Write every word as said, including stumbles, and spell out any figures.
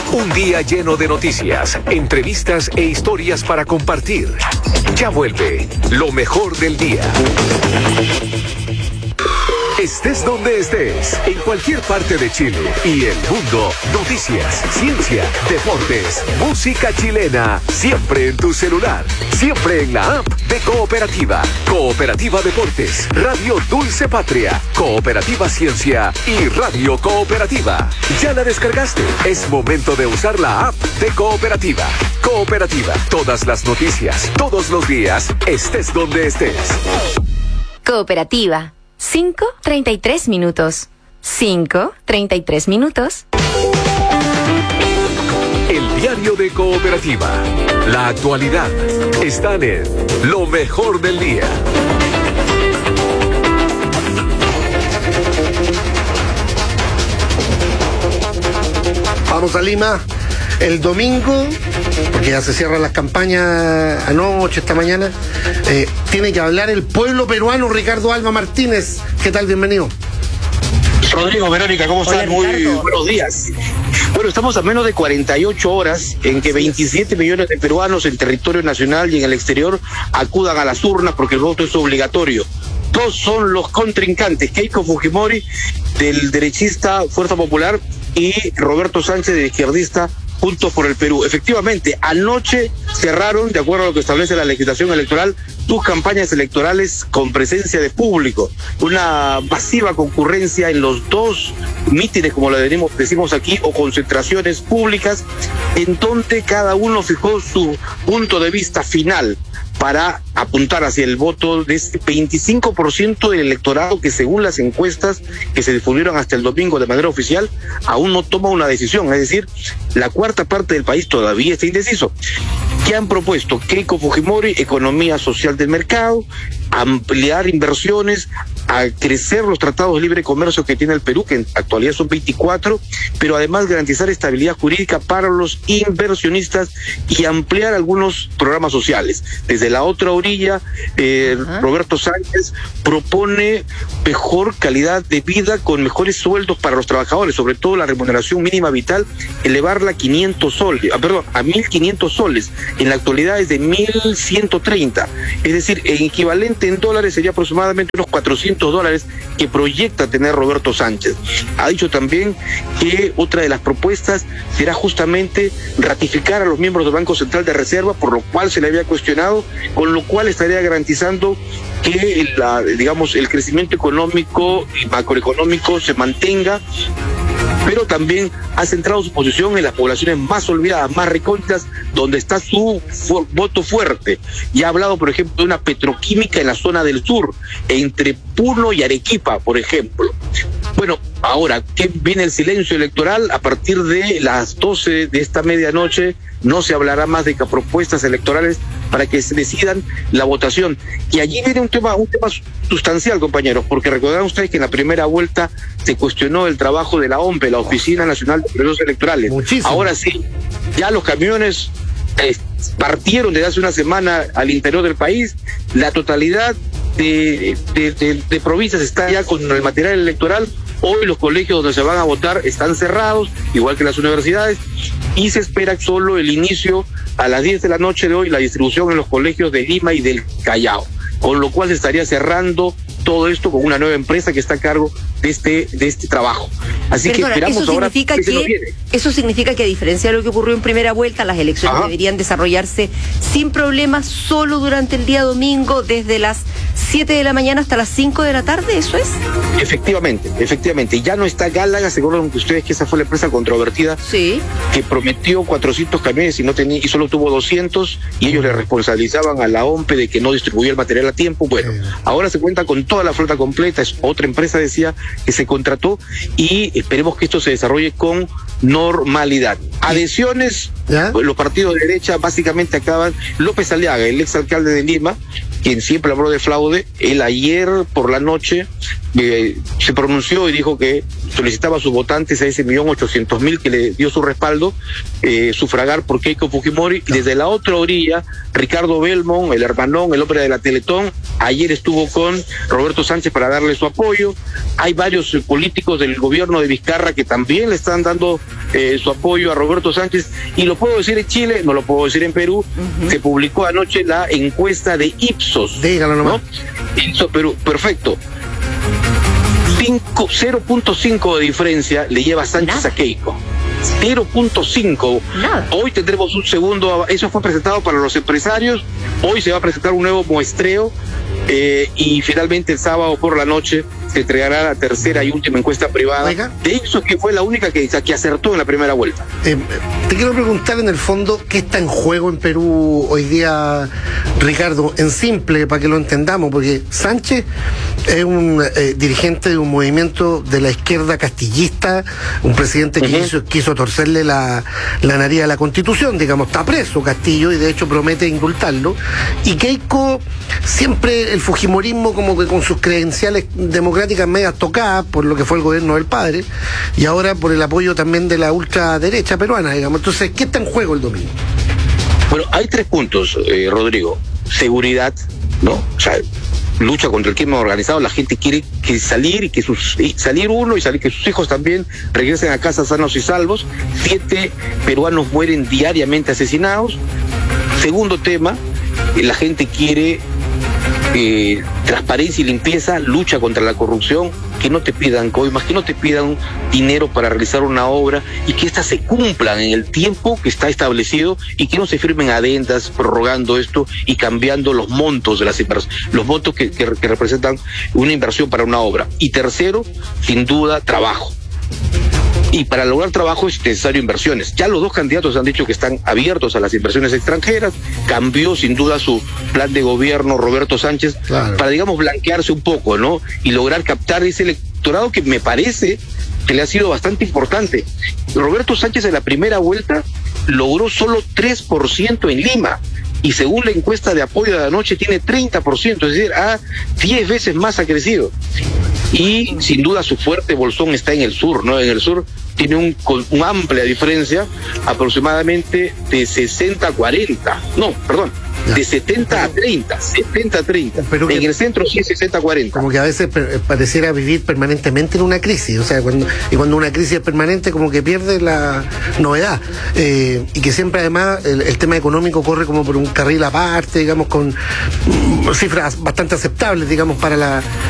Un día lleno de noticias, entrevistas e historias para compartir. Ya vuelve lo mejor del día. Estés donde estés, en cualquier parte de Chile y el mundo, noticias, ciencia, deportes, música chilena, siempre en tu celular, siempre en la app de Cooperativa. Cooperativa Deportes, Radio Dulce Patria, Cooperativa Ciencia y Radio Cooperativa. ¿Ya la descargaste? Es momento de usar la app de Cooperativa. Cooperativa, todas las noticias, todos los días, estés donde estés. Cooperativa. cinco treinta y tres minutos. cinco treinta y tres minutos. El diario de Cooperativa. La actualidad. Están en lo mejor del día. Vamos a Lima. El domingo, porque ya se cierran las campañas anoche, esta mañana, eh, tiene que hablar el pueblo peruano. Ricardo Alba Martínez, ¿qué tal? Bienvenido. Rodrigo, Verónica, ¿cómo Hola, están? Muy Ricardo. buenos días. Bueno, estamos a menos de cuarenta y ocho horas en que veintisiete millones de peruanos en territorio nacional y en el exterior acudan a las urnas porque el voto es obligatorio. Dos son los contrincantes, Keiko Fujimori, del derechista Fuerza Popular, y Roberto Sánchez, del izquierdista Juntos por el Perú. Efectivamente, anoche cerraron, de acuerdo a lo que establece la legislación electoral, sus campañas electorales con presencia de público. Una masiva concurrencia en los dos mítines, como le decimos, decimos aquí, o concentraciones públicas, en donde cada uno fijó su punto de vista final para apuntar hacia el voto de este veinticinco por ciento del electorado que, según las encuestas que se difundieron hasta el domingo de manera oficial, aún no toma una decisión. Es decir, la cuarta parte del país todavía está indeciso. ¿Qué han propuesto? Keiko Fujimori, economía social del mercado, ampliar inversiones, a crecer los tratados de libre comercio que tiene el Perú, que en actualidad son veinticuatro, pero además garantizar estabilidad jurídica para los inversionistas y ampliar algunos programas sociales. Desde la otra orilla, eh, Roberto Sánchez propone mejor calidad de vida con mejores sueldos para los trabajadores, sobre todo la remuneración mínima vital, elevarla a quinientos soles, ah, perdón, a mil quinientos soles. En la actualidad es de mil ciento treinta, es decir, en equivalente en dólares sería aproximadamente unos cuatrocientos dólares que proyecta tener Roberto Sánchez. Ha dicho también que otra de las propuestas será justamente ratificar a los miembros del Banco Central de Reserva, por lo cual se le había cuestionado, con lo cual estaría garantizando que la, digamos, el crecimiento económico y macroeconómico se mantenga, pero también ha centrado su posición en las poblaciones más olvidadas, más recónditas, donde está su fu- voto fuerte. Y ha hablado, por ejemplo, de una petroquímica en la zona del sur, entre Puno y Arequipa, por ejemplo. Bueno, ahora, ¿qué viene el silencio electoral? A partir de las doce de esta medianoche no se hablará más de propuestas electorales para que se decidan la votación. Y allí viene un tema, un tema sustancial, compañeros, porque recordarán ustedes que en la primera vuelta se cuestionó el trabajo de la O M P E, la Oficina Nacional de Procesos Electorales. Muchísimo. Ahora sí, ya los camiones eh, partieron desde hace una semana al interior del país. La totalidad de, de, de, de provincias está ya con el material electoral. Hoy los colegios donde se van a votar están cerrados, igual que las universidades, y se espera solo el inicio a las diez de la noche de hoy, la distribución en los colegios de Lima y del Callao, con lo cual se estaría cerrando todo esto con una nueva empresa que está a cargo de este de este trabajo. Así Perdona, que esperamos eso ahora significa que se nos que viene. eso significa que, a diferencia de lo que ocurrió en primera vuelta, las elecciones Ajá. deberían desarrollarse sin problemas, solo durante el día domingo, desde las siete de la mañana hasta las cinco de la tarde. ¿Eso es? Efectivamente, efectivamente. Ya no está Gálaga, seguro que ustedes que esa fue la empresa controvertida Sí. que prometió cuatrocientos camiones y no tenía y solo tuvo doscientos, y ellos le responsabilizaban a la O M P E de que no distribuyó el material a tiempo. Bueno, ahora se cuenta con toda la flota completa. Es otra empresa, decía, que se contrató, y esperemos que esto se desarrolle con normalidad. Adhesiones, ¿Ya? los partidos de derecha básicamente acaban. López Aliaga, el exalcalde de Lima, quien siempre habló de fraude, él ayer por la noche eh, se pronunció y dijo que solicitaba a sus votantes, a ese millón ochocientos mil que le dio su respaldo, eh, sufragar por Keiko Fujimori. Y desde la otra orilla, Ricardo Belmont, el hermanón, el hombre de la Teletón, ayer estuvo con Roberto Sánchez para darle su apoyo. Hay varios eh, políticos del gobierno de Vizcarra que también le están dando eh, su apoyo a Roberto Sánchez, y lo puedo decir en Chile, no lo puedo decir en Perú. Uh-huh. Se publicó anoche la encuesta de Ipsos. Dígalo nomás. ¿No? Ipsos Perú, perfecto. cero punto cinco de diferencia le lleva Sánchez Nada. a Keiko. cero punto cinco. Hoy tendremos un segundo, eso fue presentado para los empresarios, hoy se va a presentar un nuevo muestreo eh, y finalmente el sábado por la noche se entregará la tercera y última encuesta privada. Oiga. De Ipsos, que fue la única que, que acertó en la primera vuelta. Eh, te quiero preguntar en el fondo qué está en juego en Perú hoy día, Ricardo, en simple, para que lo entendamos, porque Sánchez es un eh, dirigente de un movimiento de la izquierda castillista, un presidente que uh-huh. quiso, quiso torcerle la, la nariz a la Constitución, digamos, está preso Castillo y de hecho promete indultarlo. Y Keiko, siempre el fujimorismo como que con sus credenciales democráticas medias tocadas por lo que fue el gobierno del padre y ahora por el apoyo también de la ultraderecha peruana, digamos. Entonces, ¿qué está en juego el domingo? Bueno, hay tres puntos, eh, Rodrigo. Seguridad, ¿no? O sea, lucha contra el crimen organizado. La gente quiere que salir y que sus y salir uno y salir que sus hijos también regresen a casa sanos y salvos. Siete peruanos mueren diariamente asesinados. Segundo tema, eh, la gente quiere Eh, transparencia y limpieza, lucha contra la corrupción, que no te pidan coimas, que no te pidan dinero para realizar una obra y que éstas se cumplan en el tiempo que está establecido y que no se firmen adendas prorrogando esto y cambiando los montos de las inversiones, los montos que, que, que representan una inversión para una obra. Y tercero, sin duda, trabajo. Y para lograr trabajo es necesario inversiones. Ya los dos candidatos han dicho que están abiertos a las inversiones extranjeras. Cambió sin duda su plan de gobierno Roberto Sánchez, claro, para, digamos, blanquearse un poco, ¿no? Y lograr captar ese electorado que me parece que le ha sido bastante importante. Roberto Sánchez en la primera vuelta logró solo tres por ciento en Lima. Y según la encuesta de apoyo de anoche tiene treinta por ciento, es decir, a diez veces más ha crecido. Y sin duda su fuerte bolsón está en el sur, ¿no? En el sur tiene un, una amplia diferencia, aproximadamente de sesenta a cuarenta, no, perdón, ya. de setenta a treinta, setenta a treinta. Pero en que, el centro sí es sesenta a cuarenta. Como que a veces per, pareciera vivir permanentemente en una crisis, o sea, cuando, y cuando una crisis es permanente como que pierde la novedad, eh, y que siempre además el, el tema económico corre como por un carril aparte, digamos, con mm, cifras bastante aceptables, digamos, para la